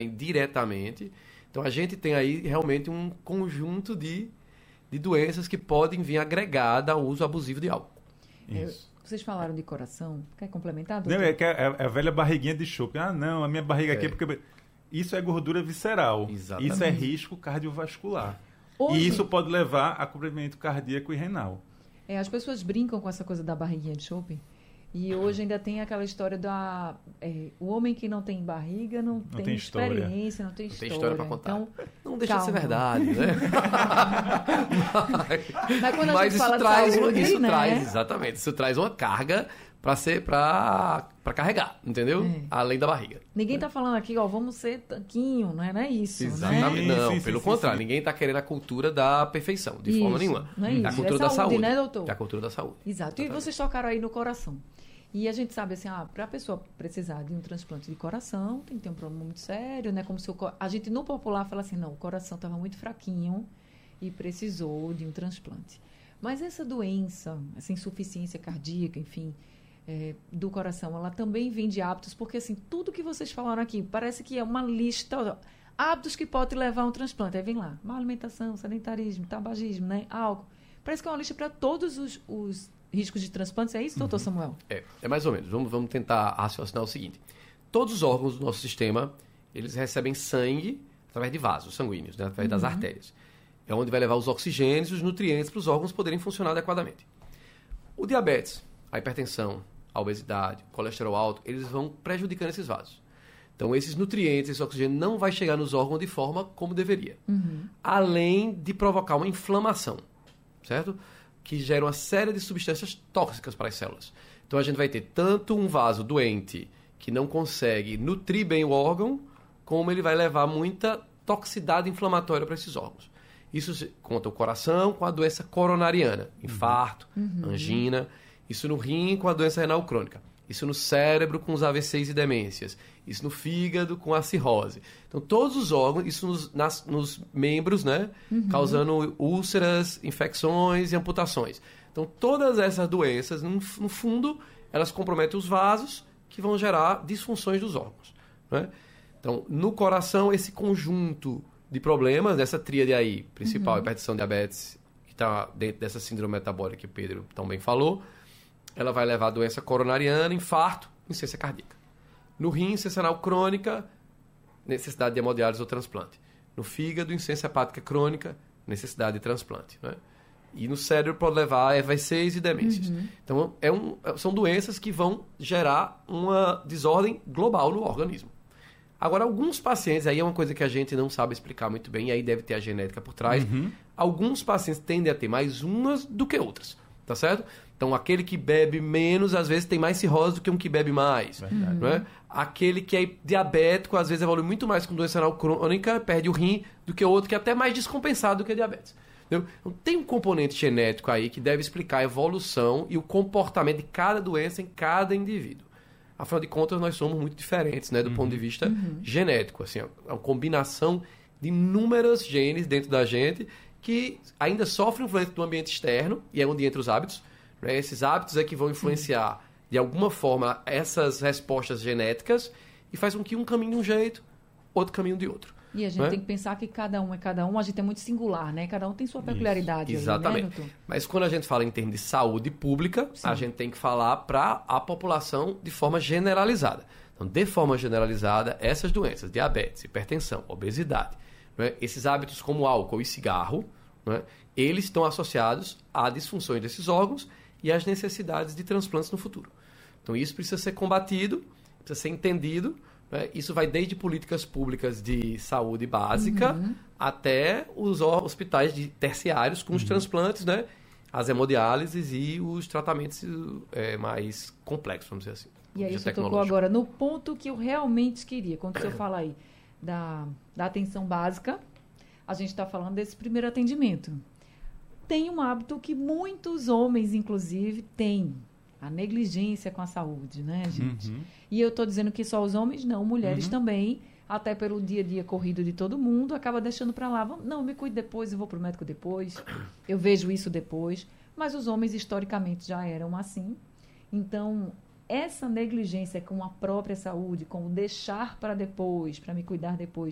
diretamente. Então a gente tem aí realmente um conjunto de doenças que podem vir agregada ao uso abusivo de álcool. Isso. Vocês falaram de coração. Quer complementar, doutor? Não, é a velha barriguinha de chope. Ah, não, a minha barriga aqui é porque... Isso é gordura visceral. Exatamente. Isso é risco cardiovascular. Hoje, e isso pode levar a comprometimento cardíaco e renal. As pessoas brincam com essa coisa da barriguinha de chope. E hoje ainda tem aquela história o homem que não tem barriga não tem experiência, não tem história para contar. Então, não deixa de ser verdade, né? Mas quando a gente fala de saúde, isso traz, exatamente, isso traz uma carga para carregar, entendeu? Além da barriga. Ninguém tá falando aqui, vamos ser tanquinho, não é isso, exatamente. Né? Não, pelo contrário, ninguém tá querendo a cultura da perfeição, de forma nenhuma. Não é isso. É a cultura da saúde, né, doutor? É a cultura da saúde. Exato. Exatamente. E vocês tocaram aí no coração. E a gente sabe assim, para a pessoa precisar de um transplante de coração, tem que ter um problema muito sério, né? Como se a gente no popular fala assim, não, o coração estava muito fraquinho e precisou de um transplante. Mas essa doença, essa insuficiência cardíaca, enfim, do coração, ela também vem de hábitos, porque assim, tudo que vocês falaram aqui, parece que é uma lista, hábitos que podem levar a um transplante. Aí vem lá, má alimentação, sedentarismo, tabagismo, né? Álcool. Parece que é uma lista para todos os riscos de transplantes, é isso, doutor Samuel? É mais ou menos. Vamos tentar raciocinar o seguinte. Todos os órgãos do nosso sistema, eles recebem sangue através de vasos sanguíneos, né? Através das artérias. É onde vai levar os oxigênios e os nutrientes para os órgãos poderem funcionar adequadamente. O diabetes, a hipertensão, a obesidade, o colesterol alto, eles vão prejudicando esses vasos. Então, esses nutrientes, esse oxigênio não vai chegar nos órgãos de forma como deveria. Além de provocar uma inflamação, certo? Que gera uma série de substâncias tóxicas para as células. Então a gente vai ter tanto um vaso doente que não consegue nutrir bem o órgão, como ele vai levar muita toxicidade inflamatória para esses órgãos. Isso conta o coração com a doença coronariana, infarto, angina. Isso no rim com a doença renal crônica. Isso no cérebro com os AVCs e demências. Isso no fígado com a cirrose. Então, todos os órgãos, isso nos membros, né? Causando úlceras, infecções e amputações. Então, todas essas doenças, no fundo, elas comprometem os vasos que vão gerar disfunções dos órgãos, né? Então, no coração, esse conjunto de problemas, dessa tríade aí, principal, hipertensão, diabetes, que está dentro dessa síndrome metabólica que o Pedro também falou, ela vai levar a doença coronariana, infarto, insuficiência cardíaca. No rim, insuficiência renal crônica, necessidade de hemodiálise ou transplante. No fígado, insuficiência hepática crônica, necessidade de transplante, né? E no cérebro pode levar a AVCs e demências. Então, são doenças que vão gerar uma desordem global no organismo. Agora, alguns pacientes, aí é uma coisa que a gente não sabe explicar muito bem, e aí deve ter a genética por trás. Alguns pacientes tendem a ter mais umas do que outras, tá certo? Então, aquele que bebe menos, às vezes, tem mais cirrose do que um que bebe mais. Não é? Aquele que é diabético, às vezes, evolui muito mais com doença renal crônica, perde o rim, do que o outro que é até mais descompensado do que a diabetes. Entendeu? Então, tem um componente genético aí que deve explicar a evolução e o comportamento de cada doença em cada indivíduo. Afinal de contas, nós somos muito diferentes, né, do ponto de vista genético. Assim, é uma combinação de inúmeras genes dentro da gente que ainda sofrem influência do ambiente externo, e é onde entra os hábitos. Né? Esses hábitos é que vão influenciar, de alguma forma, essas respostas genéticas e faz com que um caminhe de um jeito, outro caminho de outro. E a gente tem que pensar que cada um é cada um, a gente é muito singular, né? Cada um tem sua peculiaridade. Exatamente. Aí, né, mas quando a gente fala em termos de saúde pública, a gente tem que falar para a população de forma generalizada. Então, de forma generalizada, essas doenças, diabetes, hipertensão, obesidade, né, esses hábitos como álcool e cigarro, né, eles estão associados a disfunções desses órgãos e às necessidades de transplantes no futuro. Então, isso precisa ser combatido, precisa ser entendido. Isso vai desde políticas públicas de saúde básica até os hospitais terciários com os transplantes, né? As hemodiálises e os tratamentos mais complexos, vamos dizer assim. E aí você tocou agora no ponto que eu realmente queria. Quando o senhor fala aí da atenção básica, a gente está falando desse primeiro atendimento. Tem um hábito que muitos homens, inclusive, têm. A negligência com a saúde, né, gente? E eu estou dizendo que só os homens não, mulheres também, até pelo dia a dia corrido de todo mundo, acaba deixando para lá. Não, me cuide depois, eu vou para o médico depois, eu vejo isso depois. Mas os homens, historicamente, já eram assim. Então, essa negligência com a própria saúde, com o deixar para depois, para me cuidar depois,